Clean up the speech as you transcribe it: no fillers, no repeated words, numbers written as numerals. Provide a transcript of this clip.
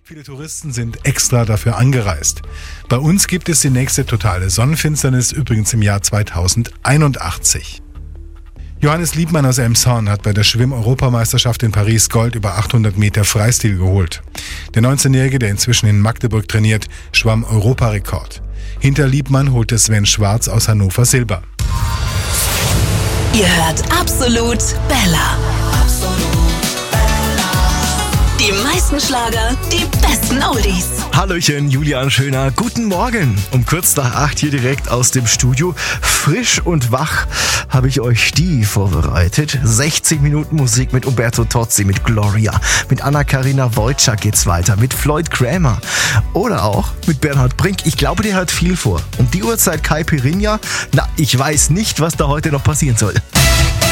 Viele Touristen sind extra dafür angereist. Bei uns gibt es die nächste totale Sonnenfinsternis, übrigens im Jahr 2081. Johannes Liebmann aus Elmshorn hat bei der Schwimm-Europameisterschaft in Paris Gold über 800 Meter Freistil geholt. Der 19-Jährige, der inzwischen in Magdeburg trainiert, schwamm Europarekord. Hinter Liebmann holte Sven Schwarz aus Hannover Silber. Ihr hört Absolut Bella. Die meisten Schlager, die besten Oldies. Hallöchen, Julian Schöner, guten Morgen. Um kurz nach 8 hier direkt aus dem Studio. Frisch und wach habe ich euch die vorbereitet. 60 Minuten Musik mit Umberto Tozzi, mit Gloria, mit Anna-Karina Wojcik geht's weiter, mit Floyd Cramer oder auch mit Bernhard Brink. Ich glaube, der hat viel vor. Um die Uhrzeit Kai Pirinha. Na, ich weiß nicht, was da heute noch passieren soll.